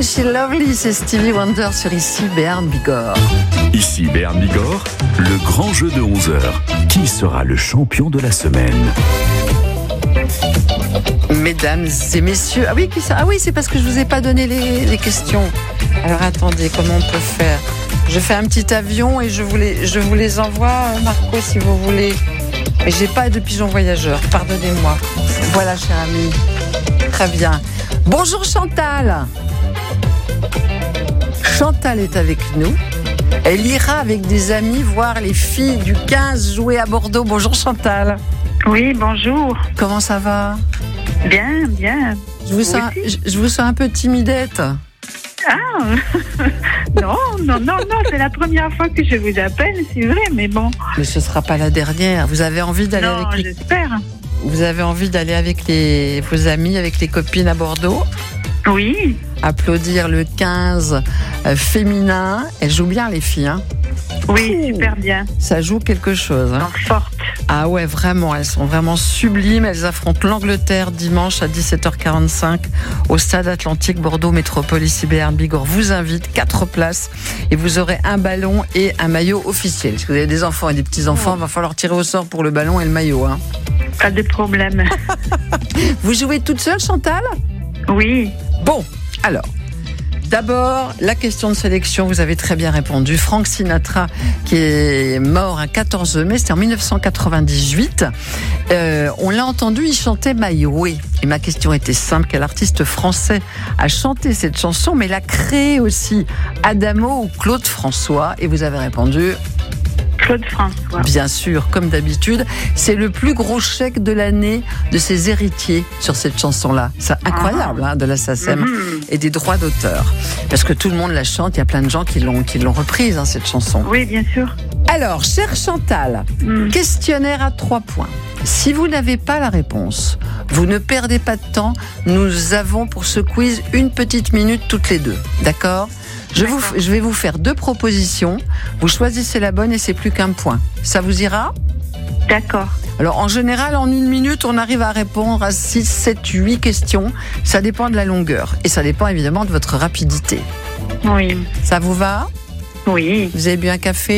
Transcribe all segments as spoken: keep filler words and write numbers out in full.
Isn't She Lovely, c'est Stevie Wonder sur Ici Béarn Bigorre. Ici Béarn Bigorre, le grand jeu de onze heures. Qui sera le champion de la semaine ? Mesdames et messieurs, ah oui, qui ça ? Ah oui, c'est parce que je vous ai pas donné les, les questions. Alors attendez, comment on peut faire ? Je fais un petit avion et je vous les, je vous les envoie, Marco, si vous voulez. Mais j'ai pas de pigeon voyageur, pardonnez-moi. Voilà, cher ami. Très bien. Bonjour Chantal. Chantal est avec nous. Elle ira avec des amis voir les filles du quinze jouer à Bordeaux. Bonjour Chantal. Oui, bonjour. Comment ça va ? Bien, bien. Je vous, sens, je, je vous sens un peu timidette. Ah non, non, non, non, c'est la première fois que je vous appelle, c'est vrai, mais bon. Mais ce ne sera pas la dernière. Vous avez envie d'aller non, avec les... j'espère. Vous avez envie d'aller avec les... vos amis, avec les copines à Bordeaux ? Oui. Applaudir le quinze euh, féminin. Elles jouent bien, les filles, hein ? Oui, super bien. Ça joue quelque chose. Hein. Donc, forte. Ah ouais, vraiment, elles sont vraiment sublimes. Elles affrontent l'Angleterre dimanche à dix-sept heures quarante-cinq au Stade Atlantique Bordeaux Métropole. Ici Béarn Bigorre vous invite, quatre places, et vous aurez un ballon et un maillot officiel. Si vous avez des enfants et des petits-enfants, il oh. va falloir tirer au sort pour le ballon et le maillot. Hein. Pas de problème. Vous jouez toute seule, Chantal ? Oui. Bon, alors... D'abord, la question de sélection, vous avez très bien répondu. Frank Sinatra, qui est mort un quatorze mai, c'était en dix-neuf cent quatre-vingt-dix-huit. Euh, on l'a entendu, il chantait My Way. Et ma question était simple, quel artiste français a chanté cette chanson, mais l'a créée aussi, Adamo ou Claude François ? Et vous avez répondu... Claude François. Bien sûr, comme d'habitude. C'est le plus gros chèque de l'année de ses héritiers sur cette chanson-là. C'est incroyable, ah. hein, de la SACEM mm-hmm. et des droits d'auteur. Parce que tout le monde la chante, il y a plein de gens qui l'ont, qui l'ont reprise, hein, cette chanson. Oui, bien sûr. Alors, chère Chantal, mm. questionnaire à trois points. Si vous n'avez pas la réponse, vous ne perdez pas de temps. Nous avons pour ce quiz une petite minute toutes les deux. D'accord ? Je, vous, je vais vous faire deux propositions. Vous choisissez la bonne et c'est plus qu'un point. Ça vous ira ? D'accord. Alors, en général, en une minute, on arrive à répondre à six, sept, huit questions. Ça dépend de la longueur. Et ça dépend évidemment de votre rapidité. Oui. Ça vous va ? Oui. Vous avez bu un café ?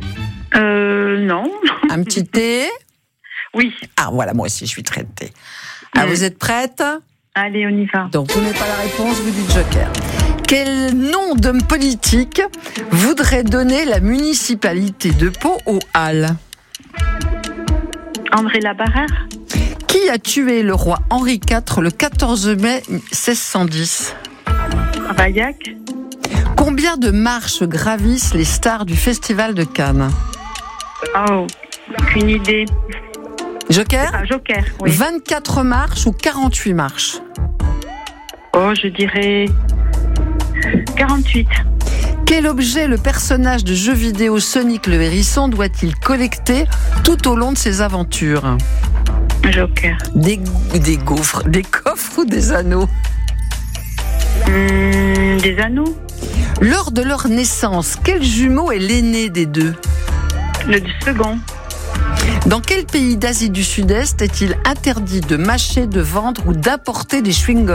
Euh, non. Un petit thé ? Oui. Ah, voilà, moi aussi, je suis très de thé. Ah, mmh. Vous êtes prête ? Allez, on y va. Donc, vous n'avez pas la réponse, vous dites joker. Quel nom d'homme politique voudrait donner la municipalité de Pau aux Halles ? André Labarère. Qui a tué le roi Henri quatre le quatorze mai seize cent dix ? Ravaillac. Combien de marches gravissent les stars du Festival de Cannes ? Oh, aucune idée. Joker ? Ah, Joker, oui. vingt-quatre marches ou quarante-huit marches ? Oh, je dirais... quarante-huit. Quel objet le personnage de jeu vidéo Sonic le Hérisson doit-il collecter tout au long de ses aventures ? Joker. Des, des gaufres, des coffres ou des anneaux ? Mmh, des anneaux. Lors de leur naissance, quel jumeau est l'aîné des deux ? Le second. Dans quel pays d'Asie du Sud-Est est-il interdit de mâcher, de vendre ou d'apporter des chewing-gums ?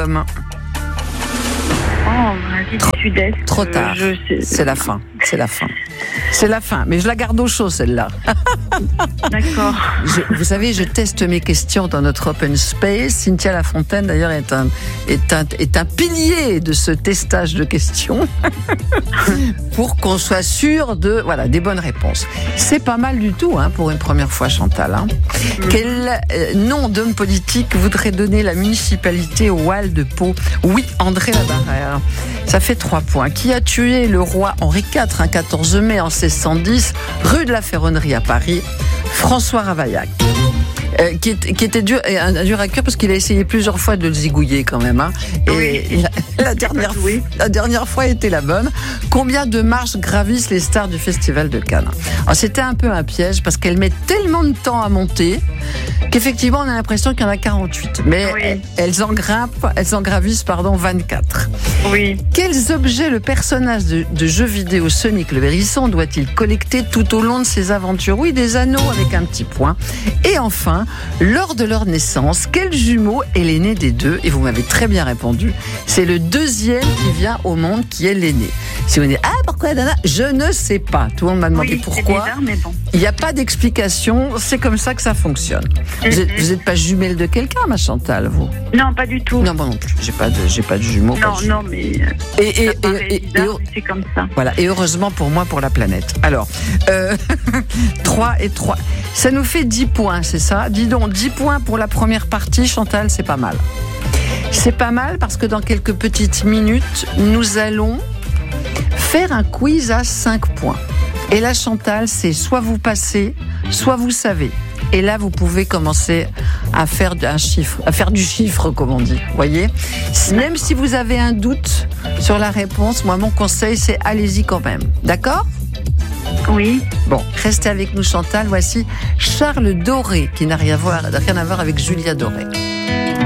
Oh, Asie du Sud-Est. Trop tard. Euh, je sais. C'est la fin. C'est la fin. C'est la fin. Mais je la garde au chaud, celle-là. D'accord. Je, vous savez, je teste mes questions dans notre open space. Cynthia Lafontaine, d'ailleurs, est un, est un, est un pilier de ce testage de questions pour qu'on soit sûr de, voilà, des bonnes réponses. C'est pas mal du tout, hein, pour une première fois, Chantal. Hein. Mmh. Quel euh, nom d'homme politique voudrait donner la municipalité aux Halles de Pau ? Oui, André Labarère. Ça fait trois points. Qui a tué le roi Henri quatre un quatorze mai en seize cent dix, rue de la Ferronnerie à Paris ? François Ravaillac. Euh, qui, est, qui était dur, un, un dur à cœur parce qu'il a essayé plusieurs fois de le zigouiller quand même. Hein. Et, oui. et la, la, dernière, oui. la dernière fois était la bonne. Combien de marches gravissent les stars du Festival de Cannes ? Alors, c'était un peu un piège parce qu'elles mettent tellement de temps à monter qu'effectivement on a l'impression qu'il y en a quarante-huit. Mais oui. elles, elles en grimpent, elles en gravissent pardon, vingt-quatre. Oui. Quels objets le personnage de, de jeu vidéo Sonic le Hérisson doit-il collecter tout au long de ses aventures ? Oui, des anneaux avec un petit point. Et enfin, hein. Lors de leur naissance, quel jumeau est l'aîné des deux? Et vous m'avez très bien répondu. C'est le deuxième qui vient au monde qui est l'aîné. Si vous dites ah pourquoi Dana, je ne sais pas. Tout le monde m'a demandé Oui, pourquoi. c'est bizarre, mais bon. Il n'y a pas d'explication. C'est comme ça que ça fonctionne. Vous êtes, vous êtes pas jumelle de quelqu'un, ma Chantal, vous? Non, pas du tout. Non, moi non plus. J'ai pas de, j'ai pas de jumeaux. pas non, de jumeaux. non, mais euh, Et, et, ça paraît et- et- bizarre, et- mais c'est comme ça. Voilà, et heureusement pour moi, pour la planète. Alors, euh, trois et trois. Ça nous fait dix points, c'est ça? Dis donc, dix points pour la première partie, Chantal, c'est pas mal. C'est pas mal parce que dans quelques petites minutes, nous allons faire un quiz à cinq points. Et là, Chantal, c'est soit vous passez, soit vous savez. Et là, vous pouvez commencer à faire un chiffre, à faire du chiffre, comme on dit. Voyez, même si vous avez un doute sur la réponse, moi, mon conseil, c'est allez-y quand même. D'accord? Oui. Bon, restez avec nous, Chantal. Voici Charles Doré, qui n'a rien à voir, rien à voir avec Julia Doré.